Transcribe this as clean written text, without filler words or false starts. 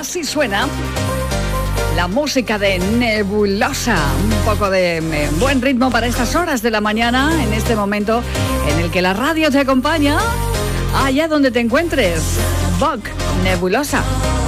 Así suena la música de Nebulosa. Un poco de buen ritmo para estas horas de la mañana, en este momento en el que la radio te acompaña allá donde te encuentres. Vogue, Nebulosa.